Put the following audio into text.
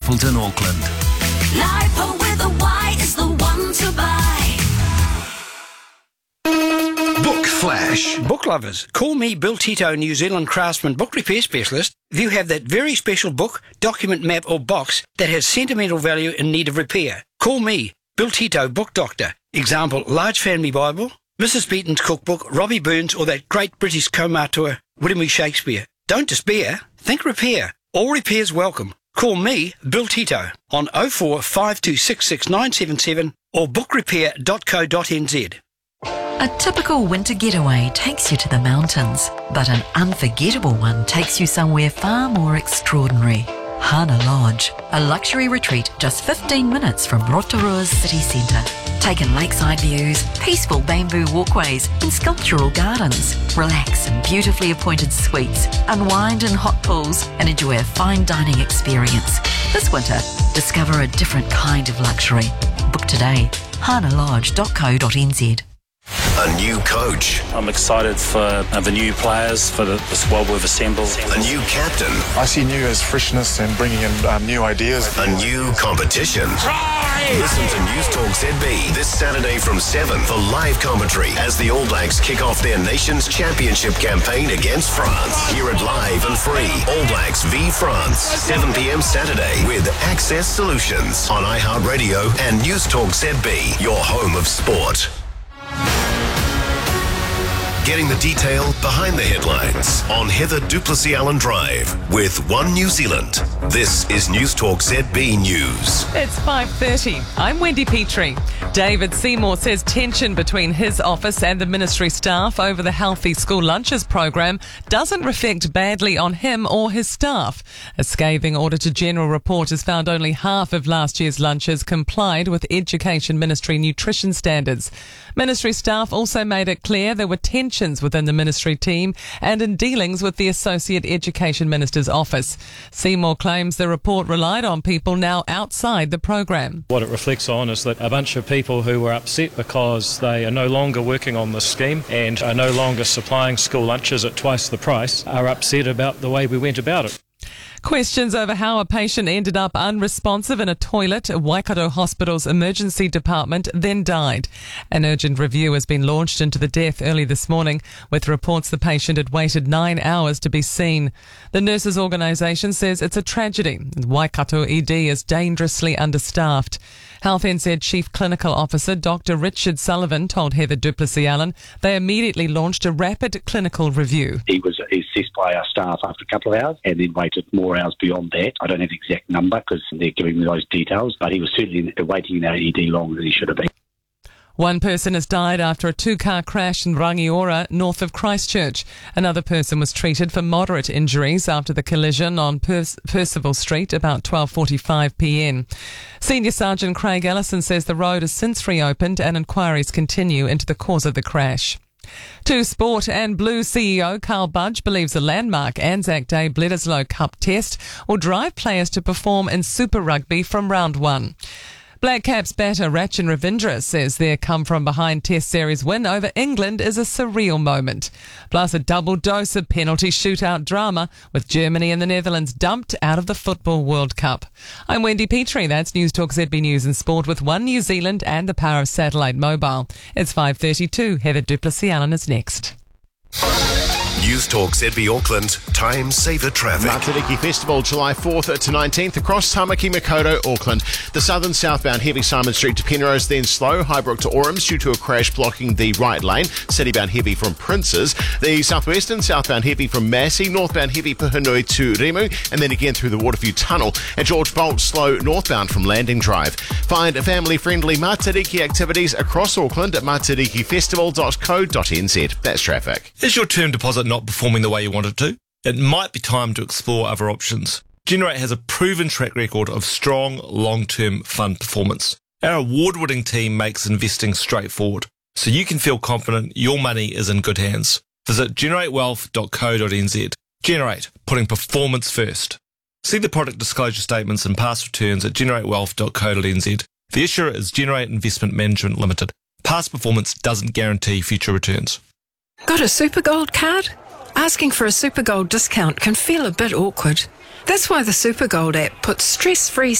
Appleton, Auckland. Lipo with a Y is the one to buy. Book Flash. Book lovers, call me Bill Tito, New Zealand craftsman book repair specialist. If you have that very special book, document, map or box that has sentimental value in need of repair, call me, Bill Tito, book doctor. Example, Large Family Bible, Mrs. Beaton's cookbook, Robbie Burns or that great British co-author, William E. Shakespeare. Don't despair, think repair. All repairs welcome. Call me, Bill Tito, on 0452666977 or bookrepair.co.nz. A typical winter getaway takes you to the mountains, but an unforgettable one takes you somewhere far more extraordinary. Hana Lodge, a luxury retreat just 15 minutes from Rotorua's city centre. Take in lakeside views, peaceful bamboo walkways and sculptural gardens. Relax in beautifully appointed suites, unwind in hot pools and enjoy a fine dining experience. This winter, discover a different kind of luxury. Book today, hanalodge.co.nz. A new coach. I'm excited for the new players, for the squad we've assembled. A new captain. I see new as freshness and bringing in new ideas. A new competition. Listen to News Talk ZB this Saturday from 7 for live commentary as the All Blacks kick off their nation's championship campaign against France. Hear it live and free. All Blacks v France, 7 p.m. Saturday with Access Solutions on iHeartRadio and News Talk ZB, your home of sport. Getting the detail behind the headlines on Heather Duplessis Allen Drive with One New Zealand. This is News Talk ZB News. It's 5:30. I'm Wendy Petrie. David Seymour says tension between his office and the ministry staff over the Healthy School Lunches program doesn't reflect badly on him or his staff. A scathing Auditor-General report has found only half of last year's lunches complied with Education Ministry nutrition standards. Ministry staff also made it clear there were tensions within the ministry team and in dealings with the Associate Education Minister's office. Seymour claims the report relied on people now outside the program. What it reflects on is that a bunch of people who were upset because they are no longer working on the scheme and are no longer supplying school lunches at twice the price are upset about the way we went about it. Questions over how a patient ended up unresponsive in a toilet at Waikato Hospital's emergency department, then died. An urgent review has been launched into the death early this morning, with reports the patient had waited 9 hours to be seen. The nurses' organisation says it's a tragedy. Waikato ED is dangerously understaffed. Health NZ Chief Clinical Officer Dr. Richard Sullivan told Heather Duplessis Allen they immediately launched a rapid clinical review. He was assessed by our staff after a couple of hours and then waited more hours beyond that. I don't have the exact number because they're giving me those details, but he was certainly waiting in our ED longer than he should have been. One person has died after a two-car crash in Rangiora, north of Christchurch. Another person was treated for moderate injuries after the collision on Percival Street about 12:45 p.m. Senior Sergeant Craig Ellison says the road has since reopened and inquiries continue into the cause of the crash. To sport, and Blue CEO Carl Budge believes the landmark Anzac Day Bledisloe Cup test will drive players to perform in Super Rugby from round one. Black Caps batter Rachin Ravindra says their come-from-behind Test Series win over England is a surreal moment. Plus a double dose of penalty shootout drama with Germany and the Netherlands dumped out of the Football World Cup. I'm Wendy Petrie. That's News Talk ZB News and Sport with One New Zealand and the power of satellite mobile. It's 5:32. Heather Duplessis Allen is next. News Talk ZB Auckland, time saver traffic. Matariki Festival, July 4th to 19th across Tamaki Makaurau, Auckland. The southern southbound heavy Simon Street to Penrose, then slow, Highbrook to Orams due to a crash blocking the right lane. Citybound heavy from Princes. The southwestern southbound heavy from Massey, northbound heavy Puhanui to Rimu, and then again through the Waterview Tunnel. And George Bolt slow northbound from Landing Drive. Find family-friendly Matariki activities across Auckland at matarikifestival.co.nz. That's traffic. Is your term deposit not performing the way you want it to? It might be time to explore other options. Generate has a proven track record of strong, long-term fund performance. Our award-winning team makes investing straightforward, so you can feel confident your money is in good hands. Visit generatewealth.co.nz. Generate, putting performance first. See the product disclosure statements and past returns at generatewealth.co.nz. The issuer is Generate Investment Management Limited. Past performance doesn't guarantee future returns. Got a Supergold card? Asking for a Supergold discount can feel a bit awkward. That's why the Supergold app puts stress-free